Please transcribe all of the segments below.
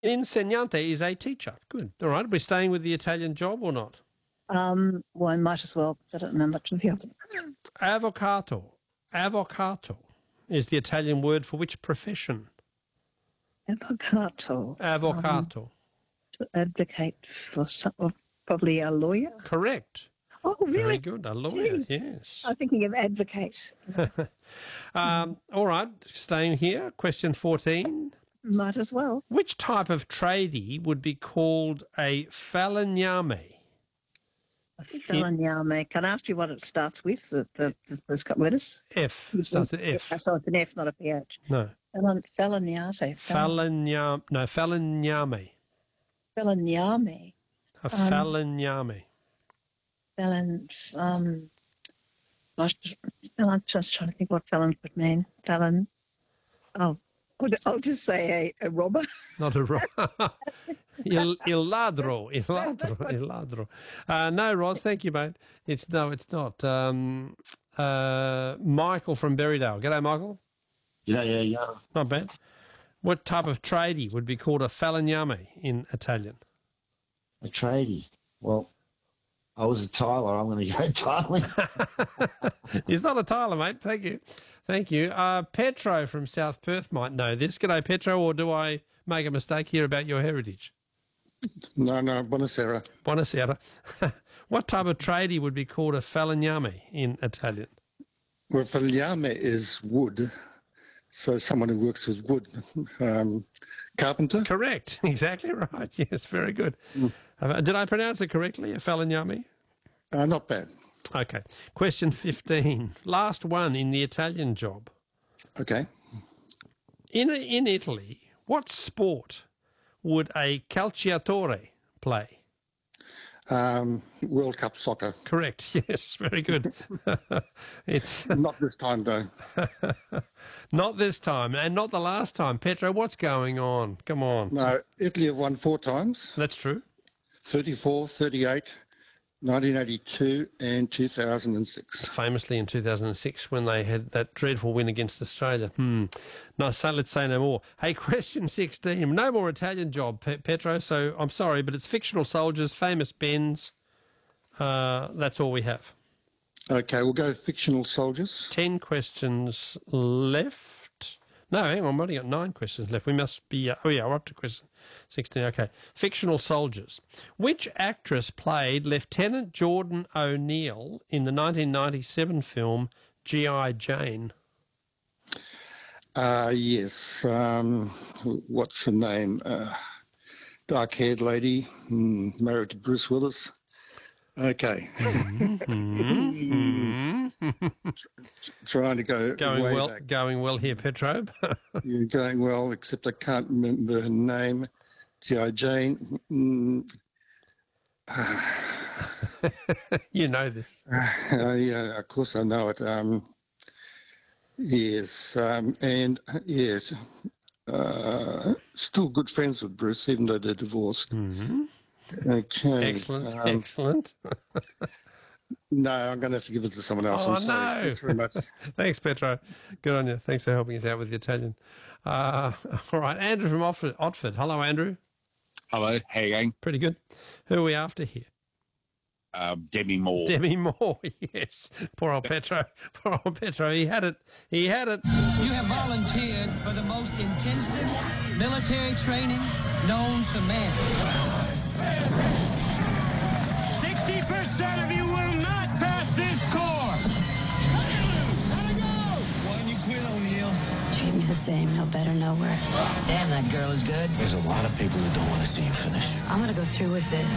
Insegnante is a teacher. Good. All right. Are we staying with the Italian job or not? Well, I might as well, because I don't know much of the other. Avvocato. Avvocato is the Italian word for which profession? Avvocato. Avvocato. To advocate for probably a lawyer. Correct. Oh, really? Very good. A lawyer, Gee. yes. I'm thinking of advocate. All right. Staying here. Question 14. Might as well. Which type of tradie would be called a falegname? I think falegname. Can I ask you what it starts with? The first couple of letters? F. It starts with F. So it's an F, not a PH. No. Falegnate. Falegname. No, falegname. Falegname. A falegname. I'm just trying to think what felon could mean. Felon. Oh, I'll just say a robber. Not a robber. Il ladro. Il ladro. Il ladro. No, Roz, thank you, mate. It's not. Michael from Berrydale. G'day, Michael. Yeah. Not bad. What type of tradie would be called a falegname in Italian? A tradie. Well, I was a tiler. I'm going to go tiling. He's not a tiler, mate. Thank you. Petro from South Perth might know this. G'day, Petro, or do I make a mistake here about your heritage? No, buonasera. Buonasera. What type of tradie would be called a falegname in Italian? Well, falegname is wood, so someone who works with wood. Carpenter? Correct. Exactly right. Yes, very good. Did I pronounce it correctly, a falegname? Not bad. Okay. Question 15. Last one in the Italian job. Okay. In Italy, what sport would a calciatore play? World Cup soccer. Correct. Yes, very good. It's not this time, though. Not this time, and not the last time. Petro, what's going on? Come on. No, Italy have won 4 times. That's true. 34, 38, 1982 and 2006. Famously in 2006 when they had that dreadful win against Australia. No, so let's say no more. Hey, question 16. No more Italian job, Petro, so I'm sorry, but it's fictional soldiers, famous Bens. That's all we have. Okay, we'll go fictional soldiers. 10 questions left. No, hang on, we've only got 9 questions left. We must be... we're up to question 16. Okay. Fictional soldiers. Which actress played Lieutenant Jordan O'Neill in the 1997 film G.I. Jane? Yes. What's her name? Dark-haired lady, married to Bruce Willis. Okay. Trying to go going way well. back. Going well here, Petro. You're going well, except I can't remember her name. G.I. Jane. You know this. Yeah, of course I know it. Yes, and yes, still good friends with Bruce, even though they're divorced. Mm-hmm. Okay. Excellent. No, I'm going to have to give it to someone else. Oh, I'm sorry. no. Thanks very much. Thanks, Petro. Good on you. Thanks for helping us out with the Italian. All right, Andrew from Otford. Hello, Andrew. Hello, how you going? Pretty good. Who are we after here? Demi Moore. Demi Moore, yes. Poor old Petro. He had it. You have volunteered for the most intensive military training known to man. 60% of you will not pass this course. Why didn't you quit, O'Neill? Treat me the same, no better, no worse. Damn, that girl is good. There's a lot of people who don't want to see you finish. I'm gonna go through with this.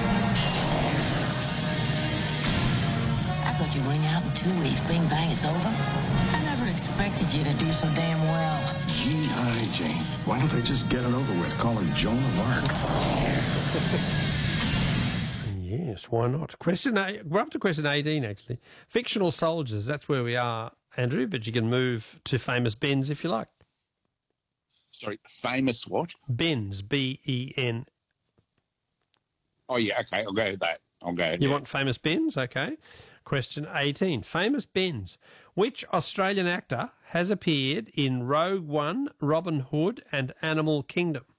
I thought you'd ring out in 2 weeks. Bing, bang, it's over. I never expected you to do so damn well. G.I. Jane. Why don't they just get it over with? Call her Joan of Arc. Yes, why not? We're up to question 18, actually. Fictional soldiers, that's where we are, Andrew, but you can move to famous Bens if you like. Sorry, famous what? Bens, B-E-N. Oh, yeah, okay, I'll go with that. You want famous Bens? Okay. Question 18. Famous Bens. Which Australian actor has appeared in Rogue One, Robin Hood and Animal Kingdom?